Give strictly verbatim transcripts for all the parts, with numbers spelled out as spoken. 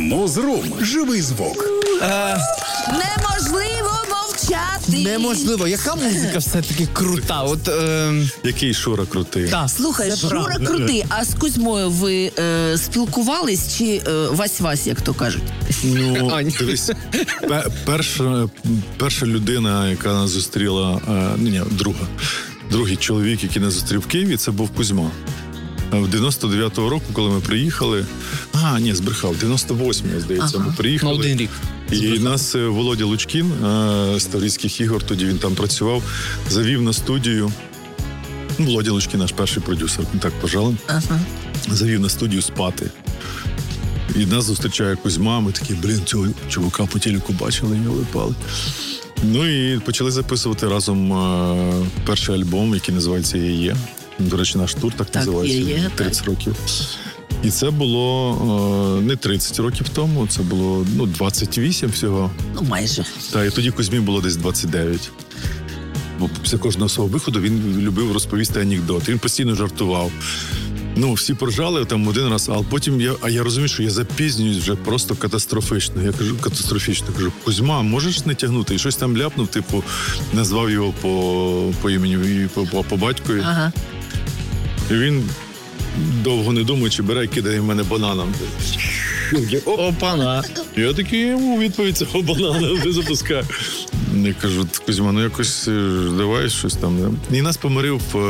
Музрум. Живий звук. Неможливо мовчати. Неможливо. Яка музика все-таки крута? От, е... Який Шура крутий. Так, Слухай, це Шура правда. крутий, а з Кузьмою ви е, спілкувались чи е, вась-вась, як то кажуть? Ну, Ань. дивись, пе- перша, перша людина, яка нас зустріла, е, ні, ні, друга, другий чоловік, який нас зустрів в Києві, це був Кузьма. В дев'яносто дев'ятого року, коли ми приїхали, а, ні, збрехав, дев'яносто восьмого, здається, Ага. ми приїхали. На один рік. І нас е, Володя Лучкін е, з Таврійських ігор, тоді він там працював, завів на студію. Ну, Володя Лучкін, наш перший продюсер, ми так пожали. Ага. Завів на студію спати. І нас зустрічає Кузьма, ми такі, блін, цього чувака по телеку бачили, його випали. Ну і почали записувати разом е, перший альбом, який називається «Є-є». До речі, наш тур так, Так, називається, «Є-є», тридцять років. І це було е, не тридцять років тому, це було ну, двадцять вісім всього. Ну, майже. Та, і тоді Кузьмі було десь двадцять дев'ять. Бо після кожного свого виходу він любив розповісти анекдот. Він постійно жартував. Ну, всі поржали там один раз, а потім я, а я розумію, що я запізнююсь вже просто катастрофично. Я кажу, катастрофічно. Кажу, Кузьма, можеш не тягнути? І щось там ляпнув, типу, назвав його по, по імені, по, по, по батькові. Ага. І він, довго не думаючи, бере і кидає в мене бананом. Опана. Я такий йому відповідь цього банана не запускаю. Я кажу, Кузьма, ну якось е, давай щось там. да. І нас помирив е,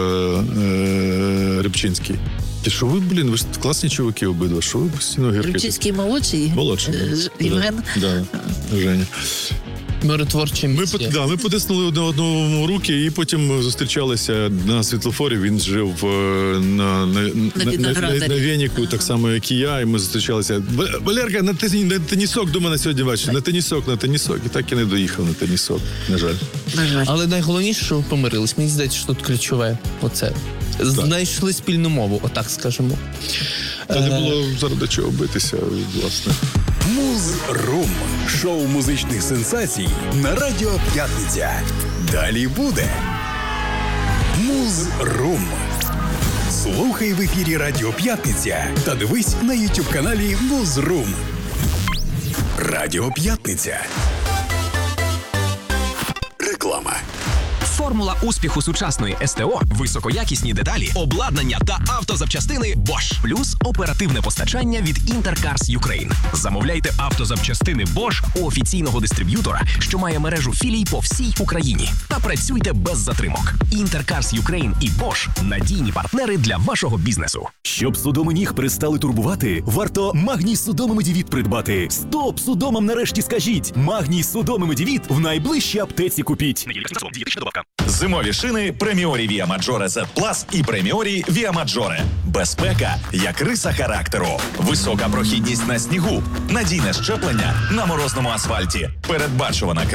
е, Рибчинський. І що ви, блін, ви ж класні чуваки обидва, що ви постійно гіркаєте? Рибчинський молодший? Молодший. Е, да. Ж- Євген? Да, да, Женя. Миротворче Ми, місце. по- да, ми потиснули одне одному руки і потім зустрічалися на світлофорі. Він жив е, на, на, на, на, на, Виноградарі. на Веніку, так само, як і я, і ми зустрічалися. «Ва- Валерка, на, тені, на тенісок до мене сьогодні ввечері. На тенісок, на тенісок. І так і не доїхав на тенісок, на жаль. На жаль. Але найголовніше, що ви помирились. Мені здається, що тут ключове. Оце. Знайшли спільну мову, отак скажемо. Та не було заради чого битися, власне. Музрум. Шоу музичних сенсацій на Радіо П'ятниця. Далі буде. Музрум. Слухай в ефірі Радіо П'ятниця та дивись на ютуб-каналі Музрум. Радіо П'ятниця. Реклама. Формула успіху сучасної СТО – високоякісні деталі, обладнання та автозапчастини Bosch. Плюс оперативне постачання від Intercars Ukraine. Замовляйте автозапчастини Bosch у офіційного дистриб'ютора, що має мережу філій по всій Україні. Та працюйте без затримок. Intercars Ukraine і Bosch – надійні партнери для вашого бізнесу. Щоб судоми ніг перестали турбувати, варто Магній Судоми Медівіт придбати. Стоп судомам нарешті скажіть! Магній Судоми Медівіт в найближчій аптеці купіть. Зимові шини Преміорі Віа Маджоре зет плюс і Преміорі Віа Маджоре. Безпека, як риса характеру. Висока прохідність на снігу. Надійне щеплення на морозному асфальті. Передбачувана